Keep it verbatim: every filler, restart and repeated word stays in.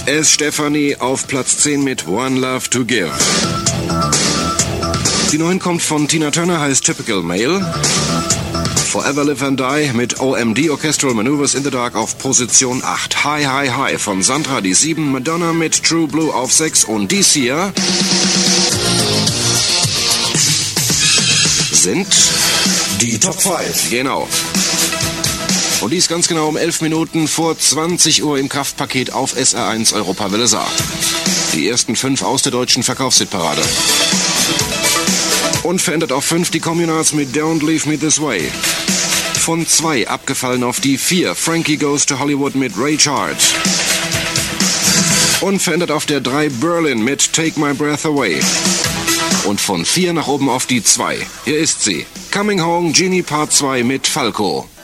S. Stefanie auf Platz zehn mit One Love to Give. Die neun kommt von Tina Turner, heißt Typical Male. Forever Live and Die mit O M D, Orchestral Maneuvers in the Dark, auf Position acht. Hi Hi Hi von Sandra, die sieben. Madonna mit True Blue auf sechs. Und dies hier sind die Top fünf. Genau. Und dies ganz genau um elf Minuten vor zwanzig Uhr im Kraftpaket auf S R eins Europawelle Saar. Die ersten fünf aus der deutschen Verkaufshitparade. Und verändert auf fünf die Communards mit Don't Leave Me This Way. Von zwei abgefallen auf die vier. Frankie Goes to Hollywood mit Ray Charles. Und verändert auf der drei Berlin mit Take My Breath Away. Und von vier nach oben auf die zwei. Hier ist sie. Coming Home, Genie Part zwei mit Falco.